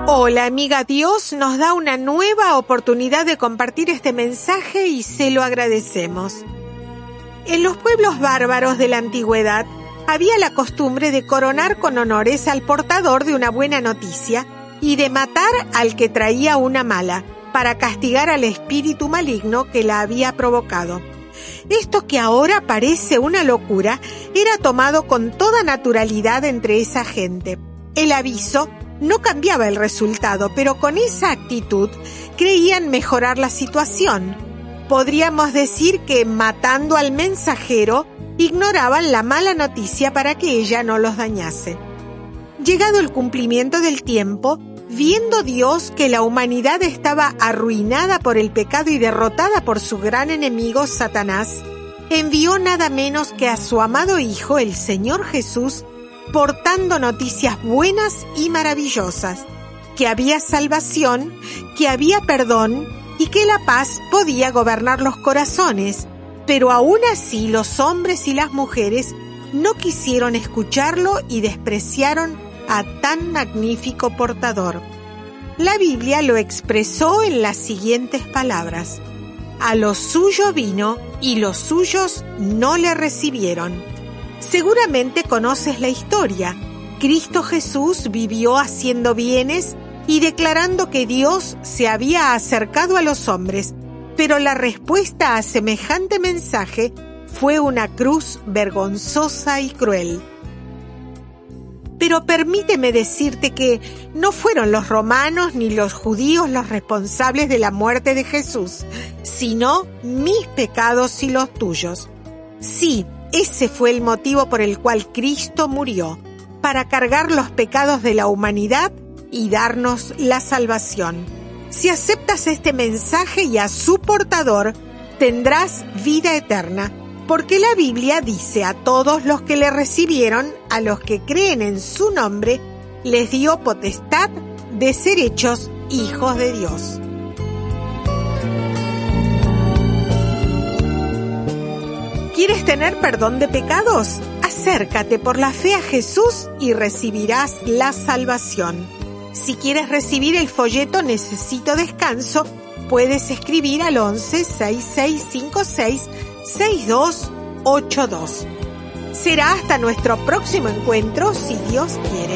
Hola amiga, Dios nos da una nueva oportunidad de compartir este mensaje y se lo agradecemos. En los pueblos bárbaros de la antigüedad había la costumbre de coronar con honores al portador de una buena noticia y de matar al que traía una mala, para castigar al espíritu maligno que la había provocado. Esto, que ahora parece una locura, era tomado con toda naturalidad entre esa gente. El aviso no cambiaba el resultado, pero con esa actitud creían mejorar la situación. Podríamos decir que, matando al mensajero, ignoraban la mala noticia para que ella no los dañase. Llegado el cumplimiento del tiempo, viendo Dios que la humanidad estaba arruinada por el pecado y derrotada por su gran enemigo Satanás, envió nada menos que a su amado Hijo, el Señor Jesús, portando noticias buenas y maravillosas, que había salvación, que había perdón y que la paz podía gobernar los corazones. Pero aún así los hombres y las mujeres no quisieron escucharlo y despreciaron a tan magnífico portador. La Biblia lo expresó en las siguientes palabras: a lo suyo vino y los suyos no le recibieron. Seguramente conoces la historia. Cristo Jesús vivió haciendo bienes y declarando que Dios se había acercado a los hombres, pero la respuesta a semejante mensaje fue una cruz vergonzosa y cruel. Pero permíteme decirte que no fueron los romanos ni los judíos los responsables de la muerte de Jesús, sino mis pecados y los tuyos. Sí, ese fue el motivo por el cual Cristo murió, para cargar los pecados de la humanidad y darnos la salvación. Si aceptas este mensaje y a su portador, tendrás vida eterna, porque la Biblia dice: a todos los que le recibieron, a los que creen en su nombre, les dio potestad de ser hechos hijos de Dios. ¿Quieres tener perdón de pecados? Acércate por la fe a Jesús y recibirás la salvación. Si quieres recibir el folleto Necesito Descanso, puedes escribir al 11 6656 6282. Será hasta nuestro próximo encuentro, si Dios quiere.